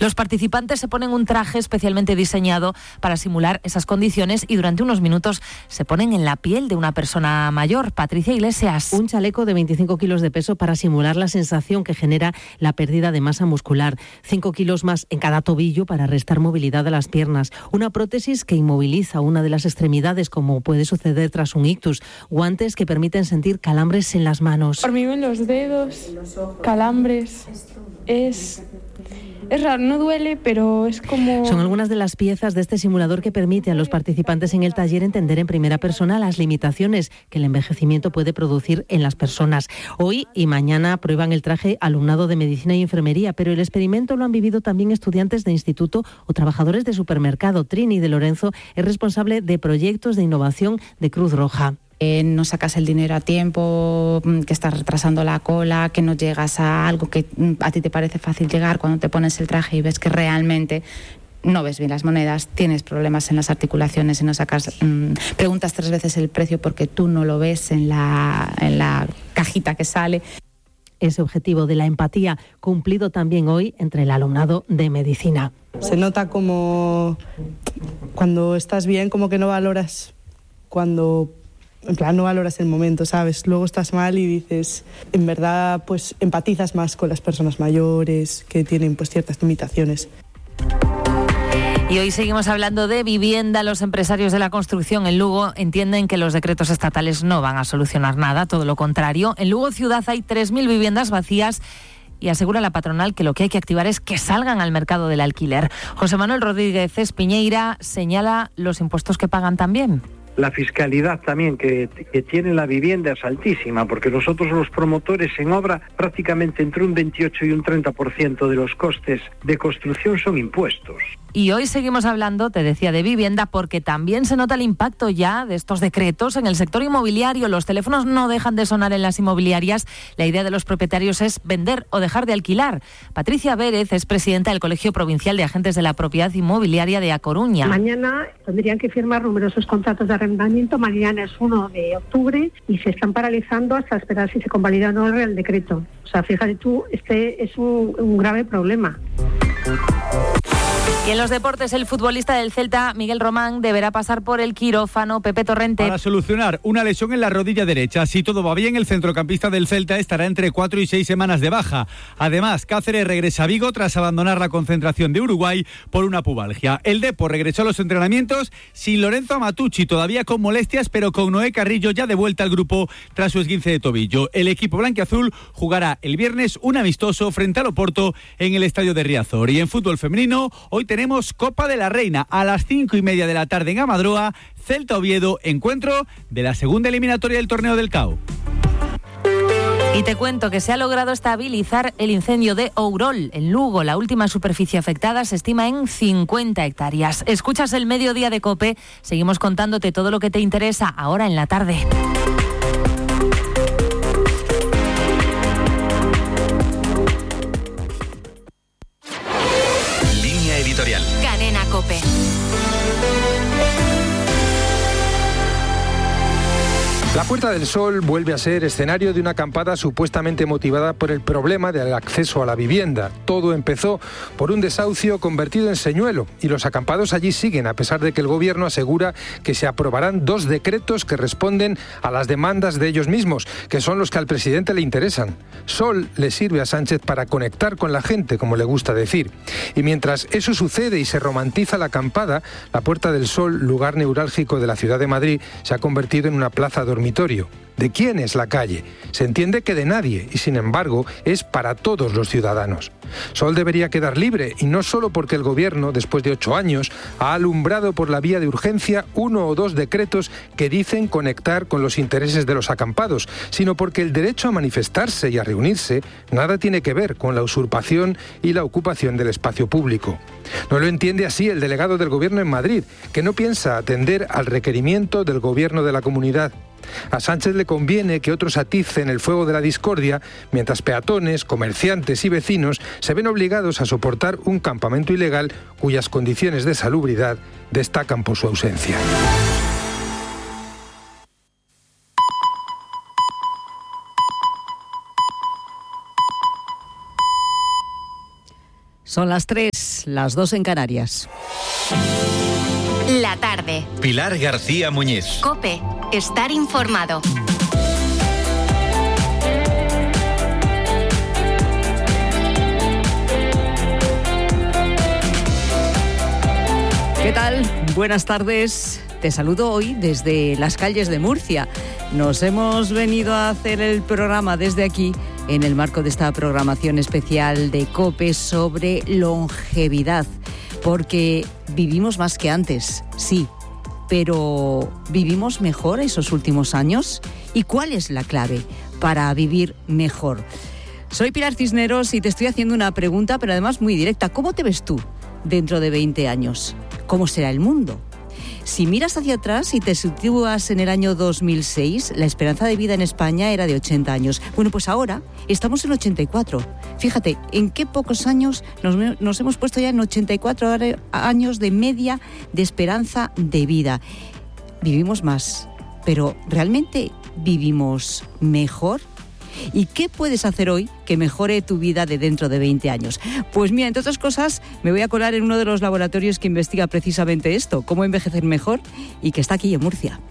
Los participantes se ponen un traje especialmente diseñado para simular esas condiciones y durante unos minutos se ponen en la piel de una persona mayor. Patricia Iglesias. Un chaleco de 25 kilos de peso para simular la sensación que genera la pérdida de masa muscular. 5 kilos más en cada tobillo para restar movilidad a las piernas. Una prótesis que inmoviliza una de las extremidades, como puede suceder tras un ictus. Guantes que permiten sentir calambres en las manos. Hormigueo en los dedos, calambres. Es raro, no duele, pero es como... Son algunas de las piezas de este simulador que permite a los participantes en el taller entender en primera persona las limitaciones que el envejecimiento puede producir en las personas. Hoy y mañana prueban el traje alumnado de medicina y enfermería, pero el experimento lo han vivido también estudiantes de instituto o trabajadores de supermercado. Trini de Lorenzo es responsable de proyectos de innovación de Cruz Roja. No sacas el dinero a tiempo, que estás retrasando la cola, que no llegas a algo que a ti te parece fácil llegar cuando te pones el traje y ves que realmente no ves bien las monedas, tienes problemas en las articulaciones y no sacas, preguntas 3 veces el precio porque tú no lo ves en la cajita que sale. Ese objetivo de la empatía cumplido también hoy entre el alumnado de medicina. Se nota como cuando estás bien, como que no valoras no valoras el momento, ¿sabes? Luego estás mal y dices, en verdad, pues empatizas más con las personas mayores que tienen pues ciertas limitaciones. Y hoy seguimos hablando de vivienda. Los empresarios de la construcción en Lugo entienden que los decretos estatales no van a solucionar nada, todo lo contrario. En Lugo Ciudad hay 3.000 viviendas vacías y asegura la patronal que lo que hay que activar es que salgan al mercado del alquiler. José Manuel Rodríguez Espiñeira señala los impuestos que pagan también. La fiscalidad también que tiene la vivienda es altísima, porque nosotros los promotores en obra prácticamente entre un 28 y un 30% de los costes de construcción son impuestos. Y hoy seguimos hablando, te decía, de vivienda, porque también se nota el impacto ya de estos decretos en el sector inmobiliario. Los teléfonos no dejan de sonar en las inmobiliarias. La idea de los propietarios es vender o dejar de alquilar. Patricia Vérez es presidenta del Colegio Provincial de Agentes de la Propiedad Inmobiliaria de A Coruña. Mañana tendrían que firmar numerosos contratos de arrendamiento. Mañana es 1 de octubre y se están paralizando hasta esperar si se convalida o no el Real Decreto. O sea, fíjate tú, este es un grave problema. Y en los deportes, el futbolista del Celta, Miguel Román, deberá pasar por el quirófano. Pepe Torrente. Para solucionar una lesión en la rodilla derecha. Si todo va bien, el centrocampista del Celta estará entre 4 y 6 semanas de baja. Además, Cáceres regresa a Vigo tras abandonar la concentración de Uruguay por una pubalgia. El Depor regresó a los entrenamientos sin Lorenzo Amatucci, todavía con molestias, pero con Noé Carrillo ya de vuelta al grupo tras su esguince de tobillo. El equipo blanquiazul jugará el viernes un amistoso frente al Oporto en el estadio de Riazor. Y en fútbol femenino, hoy tenemos Copa de la Reina a las 5:30 de la tarde en Amadroa, Celta Oviedo, encuentro de la segunda eliminatoria del torneo del CAO. Y te cuento que se ha logrado estabilizar el incendio de Ourol, en Lugo. La última superficie afectada se estima en 50 hectáreas. Escuchas el Mediodía de COPE, seguimos contándote todo lo que te interesa ahora en la tarde. Línea editorial. Cadena COPE. La Puerta del Sol vuelve a ser escenario de una acampada supuestamente motivada por el problema del acceso a la vivienda. Todo empezó por un desahucio convertido en señuelo y los acampados allí siguen, a pesar de que el gobierno asegura que se aprobarán 2 decretos que responden a las demandas de ellos mismos, que son los que al presidente le interesan. Sol le sirve a Sánchez para conectar con la gente, como le gusta decir. Y mientras eso sucede y se romantiza la acampada, la Puerta del Sol, lugar neurálgico de la ciudad de Madrid, se ha convertido en una plaza dormitorio. ¿De quién es la calle? Se entiende que de nadie y, sin embargo, es para todos los ciudadanos. Sol debería quedar libre, y no solo porque el gobierno, después de 8 años, ha alumbrado por la vía de urgencia 1 o 2 decretos que dicen conectar con los intereses de los acampados, sino porque el derecho a manifestarse y a reunirse nada tiene que ver con la usurpación y la ocupación del espacio público. No lo entiende así el delegado del gobierno en Madrid, que no piensa atender al requerimiento del gobierno de la comunidad. A Sánchez le conviene que otros aticen el fuego de la discordia, mientras peatones, comerciantes y vecinos se ven obligados a soportar un campamento ilegal cuyas condiciones de salubridad destacan por su ausencia. Son las 3. tardes, las 2 en Canarias. La tarde. Pilar García Muñiz. COPE. Estar informado. ¿Qué tal? Buenas tardes. Te saludo hoy desde las calles de Murcia. Nos hemos venido a hacer el programa desde aquí en el marco de esta programación especial de COPE sobre longevidad, porque vivimos más que antes, sí, pero ¿vivimos mejor esos últimos años? ¿Y cuál es la clave para vivir mejor? Soy Pilar Cisneros y te estoy haciendo una pregunta, pero además muy directa. ¿Cómo te ves tú dentro de 20 años? ¿Cómo será el mundo? Si miras hacia atrás y te sitúas en el año 2006, la esperanza de vida en España era de 80 años. Bueno, pues ahora estamos en 84. Fíjate, en qué pocos años nos hemos puesto ya en 84 años de media de esperanza de vida. Vivimos más, pero ¿realmente vivimos mejor? ¿Y qué puedes hacer hoy que mejore tu vida de dentro de 20 años? Pues mira, entre otras cosas, me voy a colar en uno de los laboratorios que investiga precisamente esto, cómo envejecer mejor, y que está aquí en Murcia.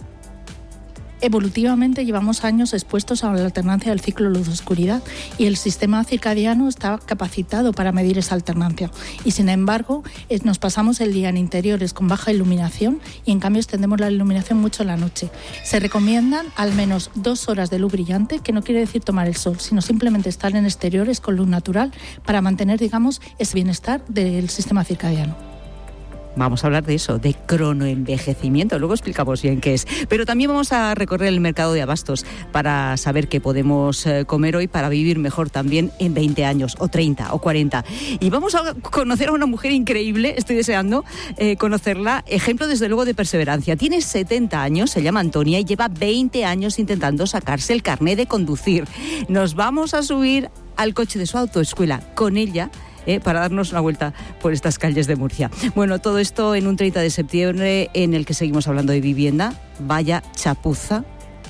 Evolutivamente llevamos años expuestos a la alternancia del ciclo luz-oscuridad y el sistema circadiano está capacitado para medir esa alternancia. Y sin embargo, nos pasamos el día en interiores con baja iluminación y en cambio extendemos la iluminación mucho en la noche. Se recomiendan al menos 2 horas de luz brillante, que no quiere decir tomar el sol, sino simplemente estar en exteriores con luz natural para mantener, digamos, ese bienestar del sistema circadiano. Vamos a hablar de eso, de cronoenvejecimiento, luego explicamos bien qué es. Pero también vamos a recorrer el mercado de abastos para saber qué podemos comer hoy para vivir mejor también en 20 años, o 30, o 40. Y vamos a conocer a una mujer increíble, estoy deseando conocerla, ejemplo desde luego de perseverancia. Tiene 70 años, se llama Antonia y lleva 20 años intentando sacarse el carné de conducir. Nos vamos a subir al coche de su autoescuela con ella, para darnos una vuelta por estas calles de Murcia. Bueno, todo esto en un 30 de septiembre en el que seguimos hablando de vivienda. Vaya chapuza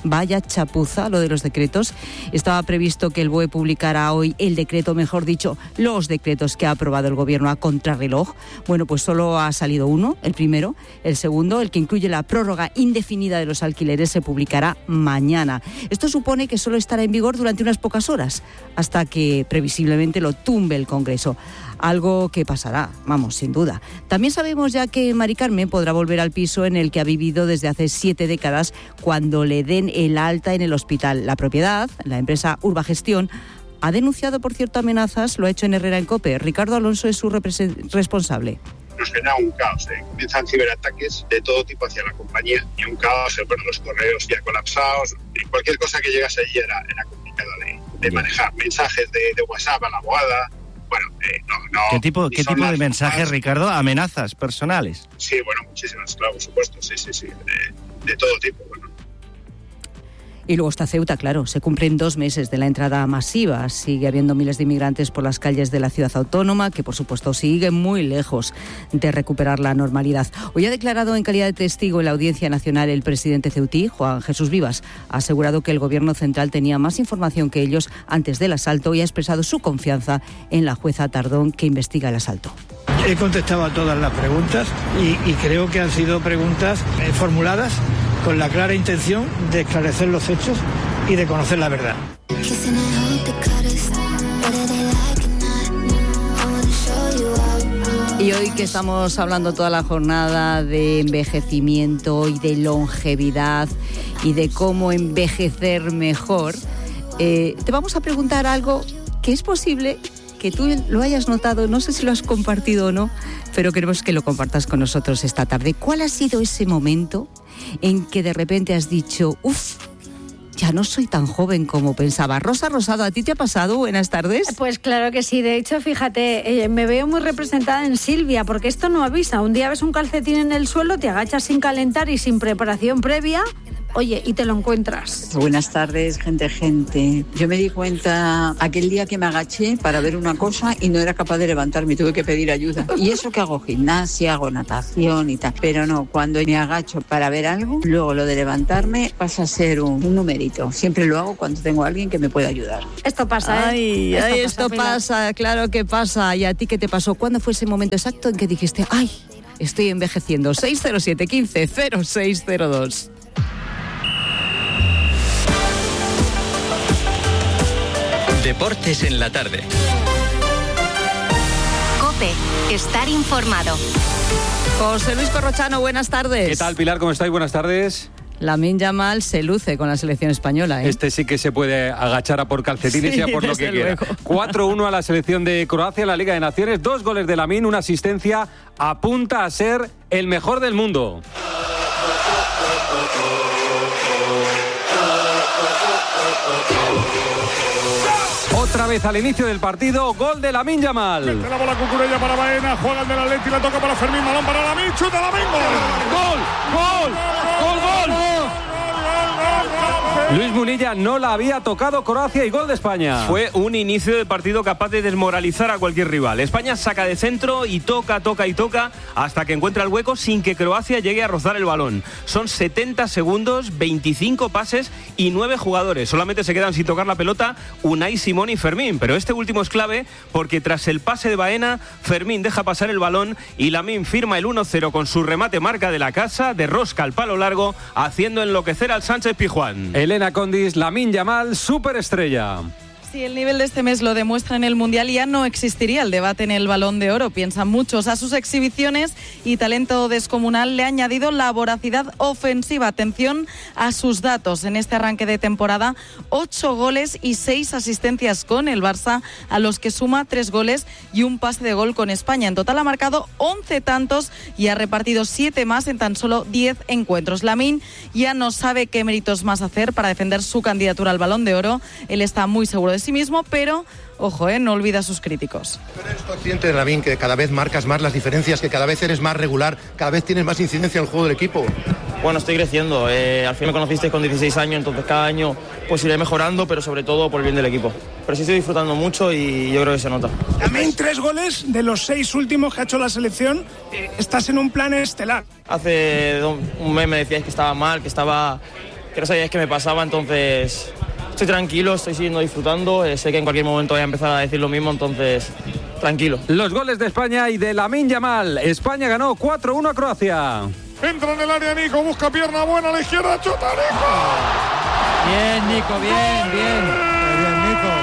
lo de los decretos. Estaba previsto que el BOE publicara hoy el decreto, mejor dicho, los decretos que ha aprobado el Gobierno a contrarreloj. Bueno, pues solo ha salido uno, el primero. El segundo, el que incluye la prórroga indefinida de los alquileres, se publicará mañana. Esto supone que solo estará en vigor durante unas pocas horas, hasta que previsiblemente lo tumbe el Congreso. Algo que pasará, vamos, sin duda. También sabemos ya que Mari Carmen podrá volver al piso en el que ha vivido desde hace 7 décadas cuando le den el alta en el hospital. La propiedad, la empresa Urbagestión, ha denunciado, por cierto, amenazas. Lo ha hecho en Herrera en COPE. Ricardo Alonso es su responsable. Nos genera un caos, comienzan ciberataques de todo tipo hacia la compañía y un caos, los correos ya colapsados, y cualquier cosa que llegase allí era complicado de manejar. Mensajes de WhatsApp a la abogada. Bueno, no. ¿Qué tipo de mensajes, Ricardo? ¿Amenazas personales? Sí, bueno, muchísimas, claro, por supuesto, sí, de todo tipo, bueno. Y luego está Ceuta, claro, se cumplen 2 meses de la entrada masiva. Sigue habiendo miles de inmigrantes por las calles de la ciudad autónoma, que por supuesto sigue muy lejos de recuperar la normalidad. Hoy ha declarado en calidad de testigo en la Audiencia Nacional el presidente ceutí, Juan Jesús Vivas. Ha asegurado que el Gobierno central tenía más información que ellos antes del asalto y ha expresado su confianza en la jueza Tardón, que investiga el asalto. He contestado a todas las preguntas y creo que han sido preguntas formuladas con la clara intención de esclarecer los hechos y de conocer la verdad. Y hoy que estamos hablando toda la jornada de envejecimiento y de longevidad y de cómo envejecer mejor, te vamos a preguntar algo que es posible que tú lo hayas notado, no sé si lo has compartido o no, pero queremos que lo compartas con nosotros esta tarde. ¿Cuál ha sido ese momento en que de repente has dicho, ya no soy tan joven como pensaba? Rosa Rosado, ¿a ti te ha pasado? Buenas tardes. Pues claro que sí. De hecho, fíjate, me veo muy representada en Silvia, porque esto no avisa. Un día ves un calcetín en el suelo, te agachas sin calentar y sin preparación previa oye, y te lo encuentras. Buenas tardes, gente. Yo me di cuenta aquel día que me agaché para ver una cosa y no era capaz de levantarme, tuve que pedir ayuda. Y eso que hago gimnasia, hago natación y tal, pero no, cuando me agacho para ver algo, luego lo de levantarme pasa a ser un numerito. Siempre lo hago cuando tengo a alguien que me pueda ayudar. Esto pasa, ¿eh? Esto pasa, claro que pasa. ¿Y a ti qué te pasó? ¿Cuándo fue ese momento exacto en que dijiste, ay, estoy envejeciendo? 607 15 0602. Deportes en la tarde. COPE, estar informado. José Luis Corrochano, buenas tardes. ¿Qué tal, Pilar? ¿Cómo estáis? Buenas tardes. Lamine Yamal se luce con la selección española, ¿eh? Este sí que se puede agachar a por calcetines y a por lo que quiera. 4-1 a la selección de Croacia en la Liga de Naciones. 2 goles de Lamine, una asistencia. Apunta a ser el mejor del mundo. Otra vez al inicio del partido, gol de Lamine Yamal. Mete la bola Cucurella para Baena, juega el del Atleti, la toca para Fermín, balón para Lamine, chuta Lamine, gol. Luis Munilla no la había tocado Croacia y gol de España. Fue un inicio de partido capaz de desmoralizar a cualquier rival. España saca de centro y toca hasta que encuentra el hueco sin que Croacia llegue a rozar el balón. Son 70 segundos, 25 pases y 9 jugadores. Solamente se quedan sin tocar la pelota Unai Simón y Fermín. Pero este último es clave porque tras el pase de Baena, Fermín deja pasar el balón y Lamine firma el 1-0 con su remate marca de la casa, de rosca al palo largo, haciendo enloquecer al Sánchez Pizjuán. Elena Condis, Lamine Yamal, superestrella. Si el nivel de este mes lo demuestra en el Mundial, ya no existiría el debate en el Balón de Oro, piensan muchos. A sus exhibiciones y talento descomunal le ha añadido la voracidad ofensiva. Atención a sus datos. En este arranque de temporada, 8 goles y 6 asistencias con el Barça, a los que suma 3 goles y un pase de gol con España. En total ha marcado 11 tantos y ha repartido 7 más en tan solo 10 encuentros. Lamine ya no sabe qué méritos más hacer para defender su candidatura al Balón de Oro. Él está muy seguro de sí mismo, pero ojo, no olvida a sus críticos. ¿Pero eres consciente, Lamine, que cada vez marcas más las diferencias, que cada vez eres más regular, cada vez tienes más incidencia en el juego del equipo? Bueno, estoy creciendo. Al fin me conocisteis con 16 años, entonces cada año pues iré mejorando, pero sobre todo por el bien del equipo. Pero sí estoy disfrutando mucho y yo creo que se nota. Lamine, 3 goles de los 6 últimos que ha hecho la selección. Estás en un plan estelar. Hace un mes me decíais que estaba mal, que no sabíais qué me pasaba, entonces estoy tranquilo, estoy siguiendo disfrutando. Sé que en cualquier momento voy a empezar a decir lo mismo, entonces tranquilo. Los goles de España y de Lamine Yamal. España ganó 4-1 a Croacia. Entra en el área Nico, busca pierna buena a la izquierda, chuta Nico. Bien, Nico, bien. Bien, Nico.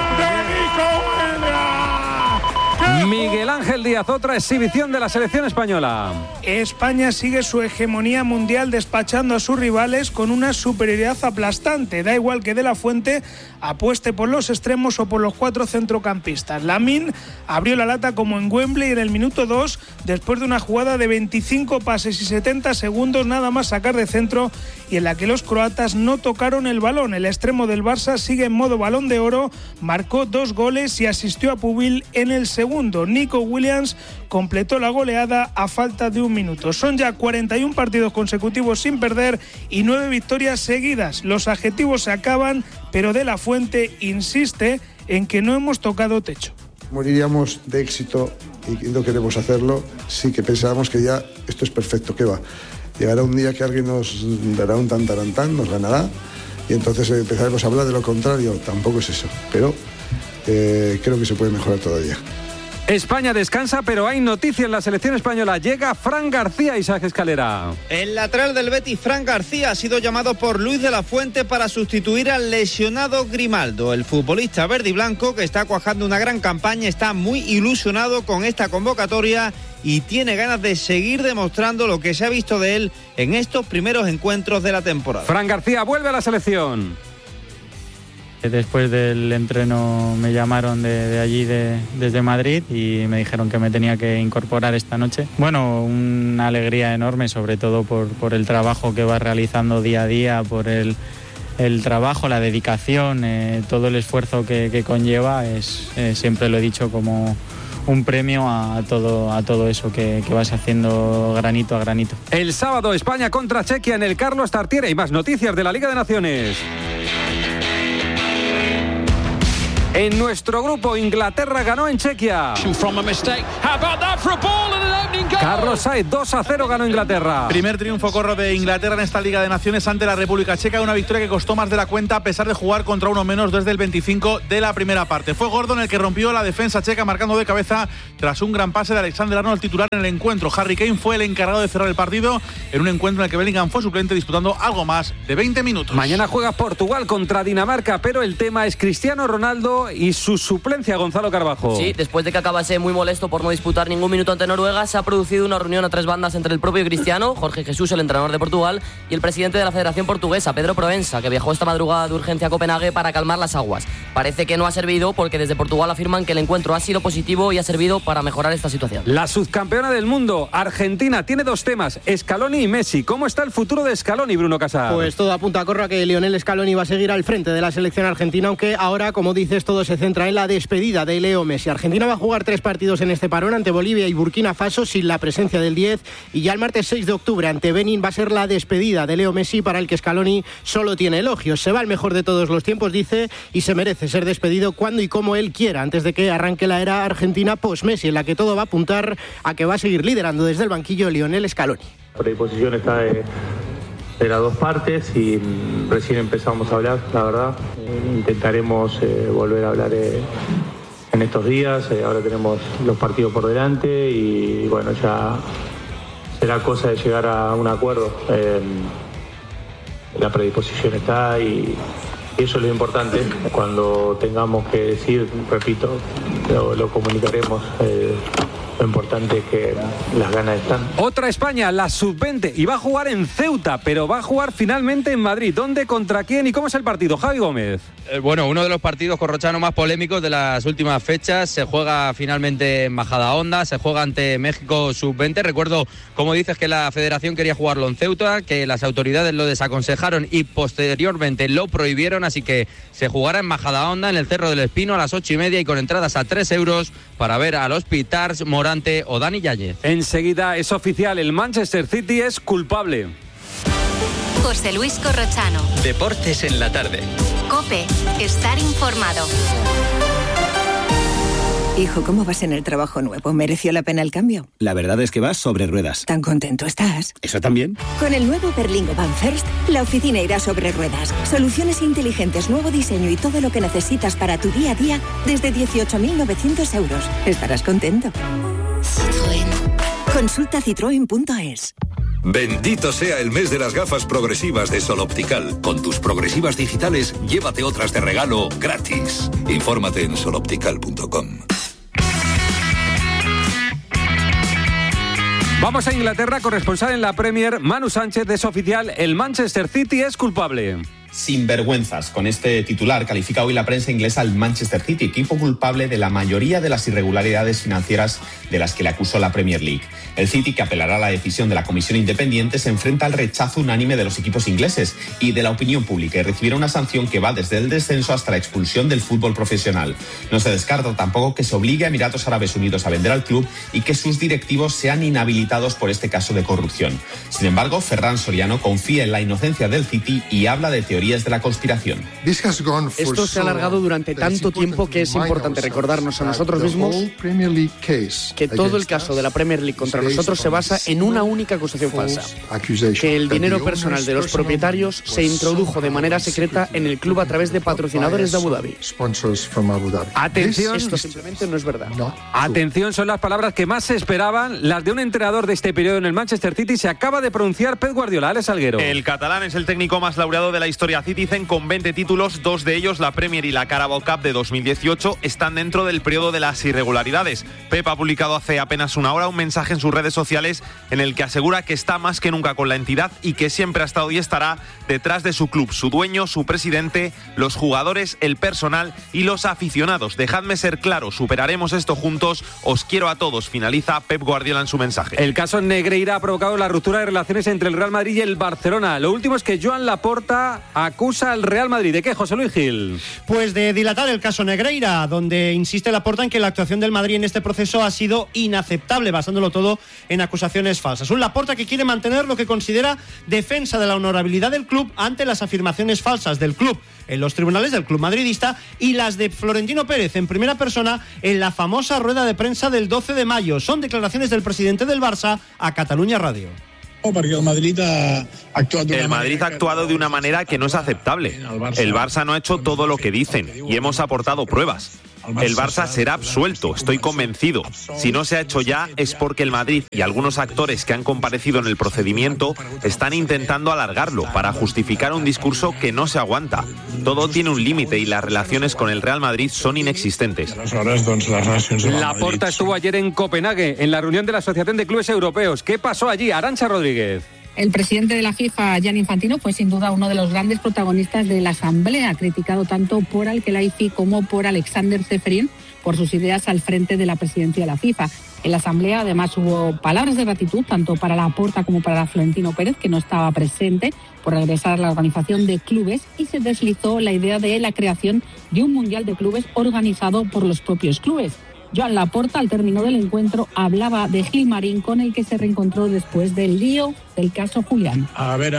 Miguel Ángel Díaz, otra exhibición de la selección española. España sigue su hegemonía mundial despachando a sus rivales con una superioridad aplastante. Da igual que De la Fuente apueste por los extremos o por los 4 centrocampistas. Lamine abrió la lata como en Wembley en el minuto 2 después de una jugada de 25 pases y 70 segundos nada más sacar de centro y en la que los croatas no tocaron el balón. El extremo del Barça sigue en modo Balón de Oro, marcó 2 goles y asistió a Pubil en el segundo. Nico Williams completó la goleada a falta de un minuto. Son ya 41 partidos consecutivos sin perder y 9 victorias seguidas. Los adjetivos se acaban, pero De la Fuente insiste en que no hemos tocado techo. Moriríamos de éxito y no queremos hacerlo. Sí que pensábamos que ya esto es perfecto, ¿qué va? Llegará un día que alguien nos dará un tan, nos ganará y entonces empezaremos a hablar de lo contrario. Tampoco es eso, pero creo que se puede mejorar todavía. España descansa, pero hay noticia en la selección española. Llega Fran García, Isaac Escalera. El lateral del Betis, Fran García, ha sido llamado por Luis de la Fuente para sustituir al lesionado Grimaldo. El futbolista verde y blanco, que está cuajando una gran campaña, está muy ilusionado con esta convocatoria y tiene ganas de seguir demostrando lo que se ha visto de él en estos primeros encuentros de la temporada. Fran García vuelve a la selección. Después del entreno me llamaron de allí, desde Madrid, y me dijeron que me tenía que incorporar esta noche. Bueno, una alegría enorme, sobre todo por el trabajo que va realizando día a día, por el trabajo, la dedicación, todo el esfuerzo que conlleva. Siempre lo he dicho, como un premio a todo eso que vas haciendo granito a granito. El sábado España contra Chequia en el Carlos Tartiere y más noticias de la Liga de Naciones. En nuestro grupo, Inglaterra ganó en Chequia. Carlos Sainz, 2-0 ganó Inglaterra. Primer triunfo corro de Inglaterra en esta Liga de Naciones ante la República Checa, una victoria que costó más de la cuenta a pesar de jugar contra uno menos desde el 25 de la primera parte. Fue Gordon el que rompió la defensa checa marcando de cabeza tras un gran pase de Alexander-Arnold, titular en el encuentro. Harry Kane fue el encargado de cerrar el partido en un encuentro en el que Bellingham fue suplente disputando algo más de 20 minutos. Mañana juega Portugal contra Dinamarca, pero el tema es Cristiano Ronaldo y su suplencia, Gonzalo Carbajo. Sí, después de que acabase muy molesto por no disputar ningún minuto ante Noruega, se ha producido una reunión a tres bandas entre el propio Cristiano, Jorge Jesús, el entrenador de Portugal, y el presidente de la Federación Portuguesa, Pedro Proença, que viajó esta madrugada de urgencia a Copenhague para calmar las aguas. Parece que no ha servido porque desde Portugal afirman que el encuentro ha sido positivo y ha servido para mejorar esta situación. La subcampeona del mundo, Argentina, tiene dos temas, Scaloni y Messi. ¿Cómo está el futuro de Scaloni, Bruno Casar? Pues todo apunta a corro a que Lionel Scaloni va a seguir al frente de la selección argentina, aunque ahora, como dices, todo se centra en la despedida de Leo Messi. Argentina va a jugar 3 partidos en este parón ante Bolivia y Burkina Faso sin la presencia del 10, y ya el martes 6 de octubre ante Benín va a ser la despedida de Leo Messi, para el que Scaloni solo tiene elogios. Se va el mejor de todos los tiempos, dice, y se merece ser despedido cuando y como él quiera, antes de que arranque la era argentina post-Messi, en la que todo va a apuntar a que va a seguir liderando desde el banquillo Lionel Scaloni. La predisposición está de las dos partes y recién empezamos a hablar, la verdad. Intentaremos volver a hablar en estos días. Ahora tenemos los partidos por delante y bueno, ya será cosa de llegar a un acuerdo. La predisposición está y eso es lo importante. Cuando tengamos que decir, repito, lo comunicaremos. Lo importante es que las ganas están. Otra España, la sub-20, y va a jugar en Ceuta, pero va a jugar finalmente en Madrid. ¿Dónde, contra quién y cómo es el partido? Javi Gómez. Bueno, uno de los partidos corrochanos más polémicos de las últimas fechas. Se juega finalmente en Majadahonda, se juega ante México sub-20. Recuerdo, como dices, que la federación quería jugarlo en Ceuta, que las autoridades lo desaconsejaron y posteriormente lo prohibieron, así que se jugará en Majadahonda, en el Cerro del Espino, a las 8:30 y con entradas a 3 euros para ver a los Pitars, Morante o Dani Yáñez. Enseguida es oficial, el Manchester City es culpable. José Luis Corrochano. Deportes en la tarde. COPE. Estar informado. Hijo, ¿cómo vas en el trabajo nuevo? ¿Mereció la pena el cambio? La verdad es que vas sobre ruedas. ¿Tan contento estás? ¿Eso también? Con el nuevo Berlingo Van First, la oficina irá sobre ruedas. Soluciones inteligentes, nuevo diseño y todo lo que necesitas para tu día a día desde 18.900 euros. Estarás contento. Citroën. Consulta citroen.es. Bendito sea el mes de las gafas progresivas de Sol Optical. Con tus progresivas digitales, llévate otras de regalo gratis. Infórmate en soloptical.com. Vamos a Inglaterra, corresponsal en la Premier, Manu Sánchez, es oficial, el Manchester City es culpable. Sinvergüenzas. Con este titular califica hoy la prensa inglesa al Manchester City, equipo culpable de la mayoría de las irregularidades financieras de las que le acusó la Premier League. El City, que apelará a la decisión de la comisión independiente, se enfrenta al rechazo unánime de los equipos ingleses y de la opinión pública y recibirá una sanción que va desde el descenso hasta la expulsión del fútbol profesional. No se descarta tampoco que se obligue a Emiratos Árabes Unidos a vender al club y que sus directivos sean inhabilitados por este caso de corrupción. Sin embargo, Ferran Soriano confía en la inocencia del City y habla de teorías de la conspiración. Esto se ha alargado durante tanto tiempo que es importante recordarnos a nosotros mismos que todo el caso de la Premier League contra nosotros se basa en una única acusación falsa, que el dinero personal de los propietarios se introdujo de manera secreta en el club a través de patrocinadores de Abu Dhabi. Atención, esto simplemente no es verdad. Atención, son las palabras que más se esperaban, las de un entrenador de este periodo en el Manchester City. Se acaba de pronunciar Pep Guardiola. Alex Salguero. El catalán es el técnico más laureado de la historia Citizen, con 20 títulos, 2 de ellos, la Premier y la Carabao Cup de 2018, están dentro del periodo de las irregularidades. Pep ha publicado hace apenas una hora un mensaje en sus sus redes sociales, en el que asegura que está más que nunca con la entidad y que siempre ha estado y estará detrás de su club, su dueño, su presidente, los jugadores, el personal y los aficionados. Dejadme ser claro, superaremos esto juntos, os quiero a todos, finaliza Pep Guardiola en su mensaje. El caso Negreira ha provocado la ruptura de relaciones entre el Real Madrid y el Barcelona. Lo último es que Joan Laporta acusa al Real Madrid. ¿De qué, José Luis Gil? Pues de dilatar el caso Negreira, donde insiste Laporta en que la actuación del Madrid en este proceso ha sido inaceptable, basándolo todo en acusaciones falsas. Un Laporta que quiere mantener lo que considera defensa de la honorabilidad del club ante las afirmaciones falsas del club en los tribunales del club madridista y las de Florentino Pérez en primera persona en la famosa rueda de prensa del 12 de mayo. Son declaraciones del presidente del Barça a Catalunya Radio. Porque el Madrid ha actuado de una manera que no es aceptable. El Barça no ha hecho todo lo que dicen y hemos aportado pruebas. El Barça será absuelto, estoy convencido. Si no se ha hecho ya es porque el Madrid y algunos actores que han comparecido en el procedimiento están intentando alargarlo para justificar un discurso que no se aguanta. Todo tiene un límite y las relaciones con el Real Madrid son inexistentes. Laporta estuvo ayer en Copenhague, en la reunión de la Asociación de Clubes Europeos. ¿Qué pasó allí? Arantxa Rodríguez. El presidente de la FIFA, Gianni Infantino, fue sin duda uno de los grandes protagonistas de la asamblea, criticado tanto por Al-Khelaifi como por Alexander Ceferin por sus ideas al frente de la presidencia de la FIFA. En la asamblea además hubo palabras de gratitud tanto para Laporta como para Florentino Pérez, que no estaba presente, por regresar a la organización de clubes, y se deslizó la idea de la creación de un mundial de clubes organizado por los propios clubes. Joan Laporta, al término del encuentro, hablaba de Gilmarín, con el que se reencontró después del lío del caso Julián. A ver,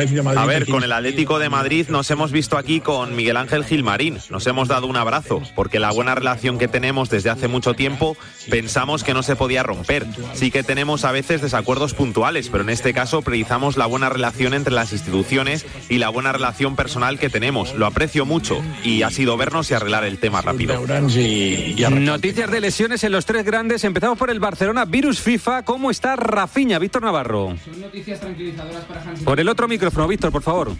con el Atlético de Madrid nos hemos visto aquí con Miguel Ángel Gilmarín. Nos hemos dado un abrazo, porque la buena relación que tenemos desde hace mucho tiempo pensamos que no se podía romper. Sí que tenemos a veces desacuerdos puntuales, pero en este caso priorizamos la buena relación entre las instituciones y la buena relación personal que tenemos. Lo aprecio mucho y ha sido vernos y arreglar el tema rápido. Noticias de lesiones en los tres grandes. Empezamos por el Barcelona, virus FIFA. ¿Cómo está Rafinha, Víctor Navarro? Son noticias tranquilizadoras para Hansi. Por el otro micrófono, Víctor, por favor.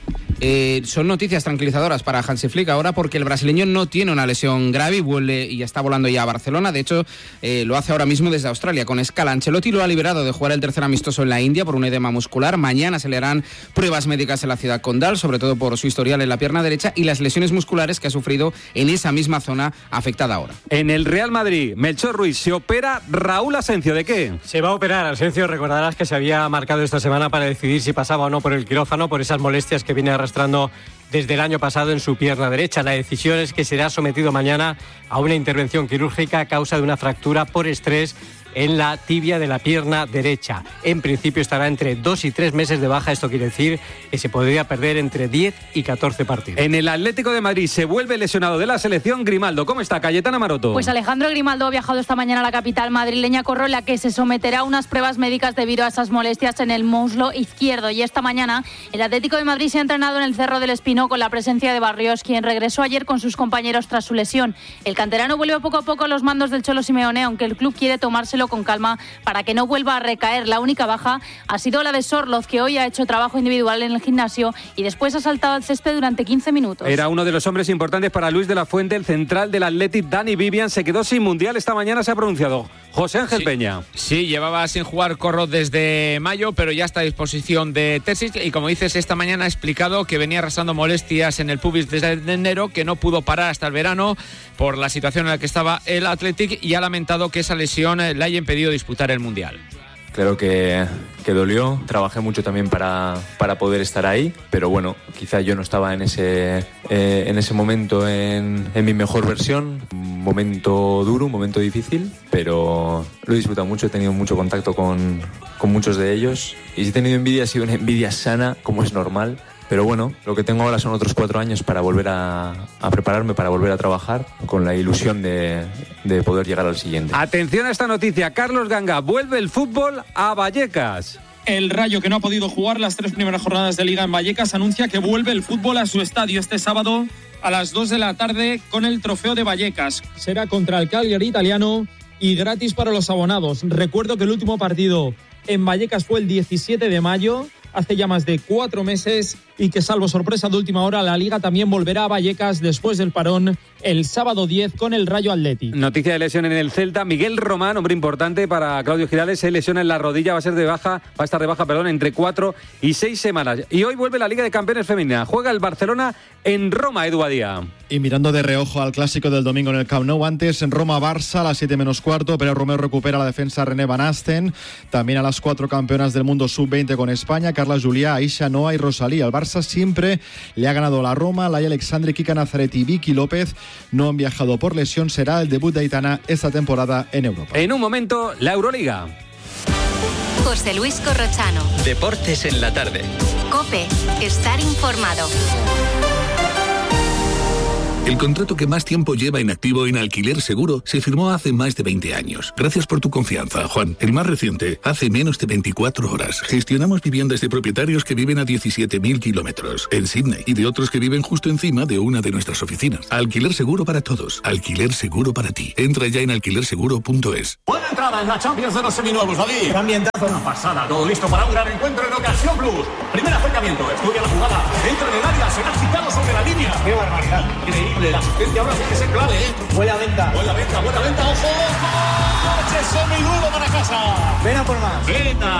Son noticias tranquilizadoras para Hansi Flick ahora, porque el brasileño no tiene una lesión grave y vuelve y está volando ya a Barcelona. De hecho, lo hace ahora mismo desde Australia con escala. Ancelotti lo ha liberado de jugar el tercer amistoso en la India por un edema muscular. Mañana se le harán pruebas médicas en la ciudad condal, sobre todo por su historial en la pierna derecha y las lesiones musculares que ha sufrido en esa misma zona afectada ahora. En el Real Madrid, Melchor Ruiz, se opera Raúl Asencio. ¿De qué? Se va a operar. Asencio, recordarás que se había marcado esta semana para decidir si pasaba o no por el quirófano por esas molestias que viene arrastrando desde el año pasado en su pierna derecha. La decisión es que será sometido mañana a una intervención quirúrgica a causa de una fractura por estrés en la tibia de la pierna derecha. En principio estará entre 2 y 3 meses de baja. Esto quiere decir que se podría perder entre 10 y 14 partidos. En el Atlético de Madrid se vuelve lesionado de la selección Grimaldo. ¿Cómo está, Cayetana Maroto? Pues Alejandro Grimaldo ha viajado esta mañana a la capital madrileña, Corro, en la que se someterá a unas pruebas médicas debido a esas molestias en el muslo izquierdo. Y esta mañana el Atlético de Madrid se ha entrenado en el Cerro del Espino con la presencia de Barrios, quien regresó ayer con sus compañeros tras su lesión. El canterano vuelve poco a poco a los mandos del Cholo Simeone, aunque el club quiere tomárselo con calma para que no vuelva a recaer. La única baja ha sido la de Sorloz, que hoy ha hecho trabajo individual en el gimnasio y después ha saltado al césped durante 15 minutos. Era uno de los hombres importantes para Luis de la Fuente, el central del Athletic. Dani Vivian se quedó sin mundial. Esta mañana se ha pronunciado José Ángel Peña. Sí, llevaba sin jugar, Corro, desde mayo, pero ya está a disposición de Terzic y, como dices, esta mañana ha explicado que venía arrastrando molestias en el pubis desde enero, que no pudo parar hasta el verano por la situación en la que estaba el Athletic, y ha lamentado que esa lesión le haya impedido disputar el mundial. Claro que dolió, trabajé mucho también para poder estar ahí, pero bueno, quizá yo no estaba en ese momento en mi mejor versión. Un momento duro, un momento difícil, pero lo he disfrutado mucho, he tenido mucho contacto con muchos de ellos, y si he tenido envidia, ha sido una envidia sana, como es normal. Pero bueno, lo que tengo ahora son otros 4 años para volver a prepararme, para volver a trabajar, con la ilusión de poder llegar al siguiente. Atención a esta noticia, Carlos Ganga, vuelve el fútbol a Vallecas. El Rayo, que no ha podido jugar las 3 primeras jornadas de Liga en Vallecas, anuncia que vuelve el fútbol a su estadio este sábado a las 2 de la tarde con el Trofeo de Vallecas. Será contra el Cagliari italiano y gratis para los abonados. Recuerdo que el último partido en Vallecas fue el 17 de mayo, hace ya más de 4 meses, y que, salvo sorpresa de última hora, la Liga también volverá a Vallecas después del parón el sábado 10 con el Rayo Athletic. Noticia de lesión en el Celta. Miguel Román, hombre importante para Claudio Girales, se lesiona en la rodilla, va a estar de baja entre 4 y 6 semanas. Y hoy vuelve la Liga de Campeones femenina. Juega el Barcelona en Roma, Edu Badía. Y mirando de reojo al clásico del domingo en el Camp Nou, antes en Roma-Barça a las 7 menos cuarto, pero Romeo recupera la defensa René Van Asten. También a las 4 campeonas del mundo sub-20 con España, Carla Juliá, Aisha Noa y Rosalía. Al Barça siempre le ha ganado la Roma, Laia Alexandre, Kika Nazaret y Vicky López no han viajado por lesión. Será el debut de Aitana esta temporada en Europa. En un momento, la Euroliga. José Luis Corrochano. Deportes en la tarde. COPE. Estar informado. El contrato que más tiempo lleva en activo en Alquiler Seguro se firmó hace más de 20 años. Gracias por tu confianza, Juan. El más reciente, hace menos de 24 horas. Gestionamos viviendas de propietarios que viven a 17.000 kilómetros en Sydney y de otros que viven justo encima de una de nuestras oficinas. Alquiler Seguro para todos. Alquiler Seguro para ti. Entra ya en alquilerseguro.es. Buena entrada en la Champions de los seminuevos, David. Ambientazo, una pasada. Todo listo para un gran encuentro en Ocasión Plus. Primer acercamiento, estudia la jugada. Entra en el área, será citado sobre la línea. ¡Qué barbaridad! Increíble. La asistencia ahora sí que es clave, ¿eh? Buena venta, ojo. ¡Coche semiduro para casa! Ven a por más. Venta.